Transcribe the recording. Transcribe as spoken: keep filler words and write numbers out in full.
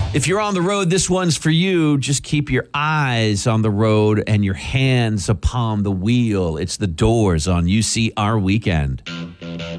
If you're on the road, this one's for you. Just keep your eyes on the road and your hands upon the wheel. It's The Doors on U C R Weekend.